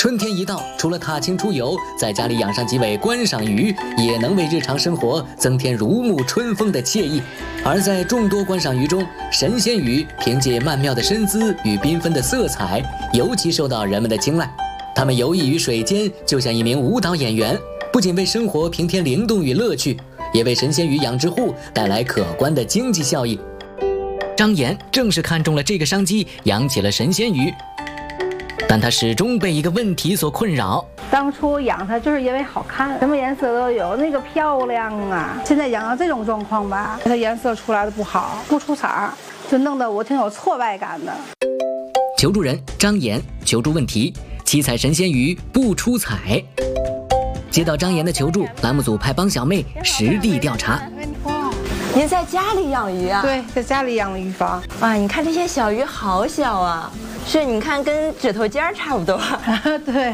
春天一到，除了踏青出游，在家里养上几尾观赏鱼，也能为日常生活增添如沐春风的惬意。而在众多观赏鱼中，神仙鱼凭借曼妙的身姿与缤纷的色彩，尤其受到人们的青睐。它们游弋于水间，就像一名舞蹈演员，不仅为生活平添灵动与乐趣，也为神仙鱼养殖户带来可观的经济效益。张岩正是看中了这个商机，养起了神仙鱼。但他始终被一个问题所困扰。 当初养它就是因为好看，什么颜色都有，那个漂亮啊。现在养到这种状况吧，它颜色出来的不好，不出彩，就弄得我挺有挫败感的。 求助人张岩求助问题：七彩神仙鱼不出彩。接到张岩的求助，栏目组派帮小妹实地调查。 您在家里养鱼啊？ 对，在家里养了鱼房。 哇，你看这些小鱼好小啊，是你看跟指头尖儿差不多。 对。